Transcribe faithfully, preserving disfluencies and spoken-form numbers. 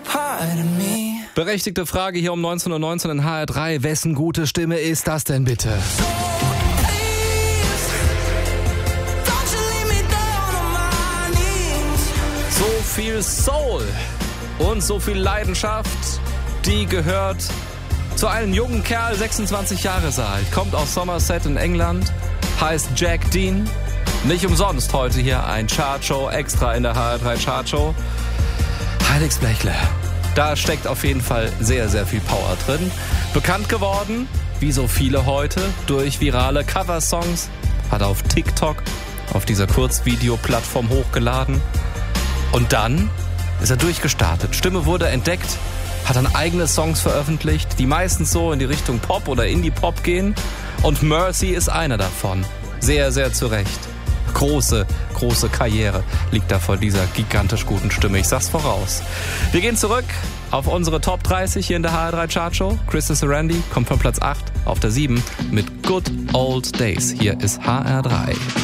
Pardon me. Berechtigte Frage hier um neunzehn Uhr neunzehn in H R drei. Wessen gute Stimme ist das denn bitte? So viel Soul und so viel Leidenschaft, die gehört zu einem jungen Kerl, sechsundzwanzig Jahre alt, kommt aus Somerset in England, heißt Jack Dean. Nicht umsonst heute hier ein Chartshow extra in der H R drei Chartshow. Heiligs Blechle. Da steckt auf jeden Fall sehr, sehr viel Power drin. Bekannt geworden, wie so viele heute, durch virale Coversongs. Hat auf TikTok, auf dieser Kurzvideo-Plattform hochgeladen. Und dann ist er durchgestartet. Stimme wurde entdeckt, hat dann eigene Songs veröffentlicht, die meistens so in die Richtung Pop oder Indie-Pop gehen. Und Mercy ist einer davon. Sehr, sehr zurecht. Große, große Karriere liegt da vor dieser gigantisch guten Stimme. Ich sag's voraus. Wir gehen zurück auf unsere Top dreißig hier in der H R drei Chartshow. Krista Sarandí kommt von Platz acht auf der sieben mit Good Old Days. Hier ist H R drei.